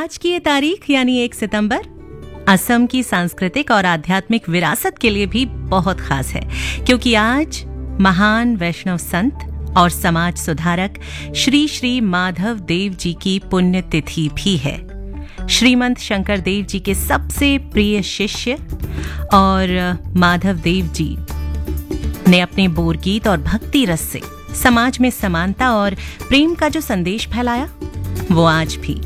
आज की ये तारीख यानी 1 सितंबर असम की सांस्कृतिक और आध्यात्मिक विरासत के लिए भी बहुत खास है, क्योंकि आज महान वैष्णव संत और समाज सुधारक श्री श्री माधव देव जी की पुण्यतिथि भी है। श्रीमंत शंकर देव जी के सबसे प्रिय शिष्य और माधव देव जी ने अपने बोरगीत और भक्ति रस से समाज में समानता और प्रेम का जो संदेश फैलाया, वो आज भी